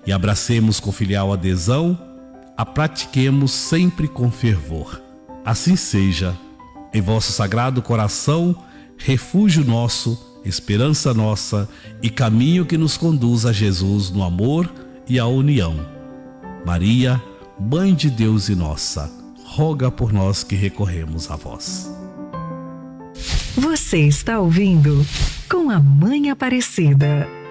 e abracemos com filial adesão, a pratiquemos sempre com fervor. Assim seja, em vosso sagrado coração, refúgio nosso, esperança nossa e caminho que nos conduz a Jesus no amor e à união. Maria, Mãe de Deus e nossa, roga por nós que recorremos a vós. Você está ouvindo Com a Mãe Aparecida.